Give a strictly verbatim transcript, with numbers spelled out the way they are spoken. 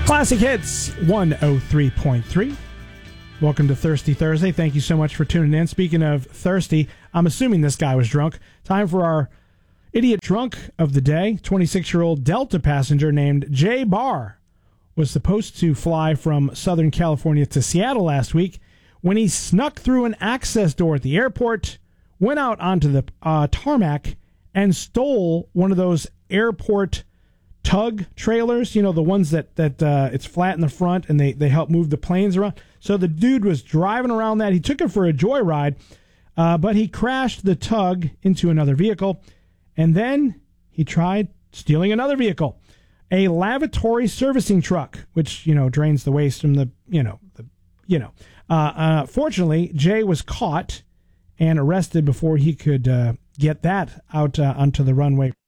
Classic Hits one oh three point three. Welcome to Thirsty Thursday. Thank you so much for tuning in. Speaking of thirsty, I'm assuming this guy was drunk. Time for our idiot drunk of the day. twenty-six-year-old Delta passenger named Jay Barr was supposed to fly from Southern California to Seattle last week when he snuck through an access door at the airport, went out onto the uh, tarmac, and stole one of those airport tug trailers, you know, the ones that, that uh, it's flat in the front and they, they help move the planes around. So the dude was driving around that. He took it for a joyride, uh, but he crashed the tug into another vehicle, and then he tried stealing another vehicle, a lavatory servicing truck, which, you know, drains the waste from the, you know, the, you know. Uh, uh, fortunately, Jay was caught and arrested before he could uh, get that out uh, onto the runway.